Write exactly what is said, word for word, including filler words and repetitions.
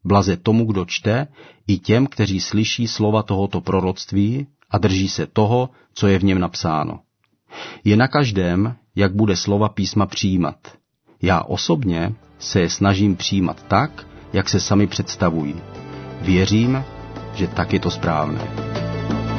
Blaze tomu, kdo čte, i těm, kteří slyší slova tohoto proroctví a drží se toho, co je v něm napsáno. Je na každém, jak bude slova písma přijímat. Já osobně se je snažím přijímat tak, jak se sami představují. Věřím, že tak je to správné.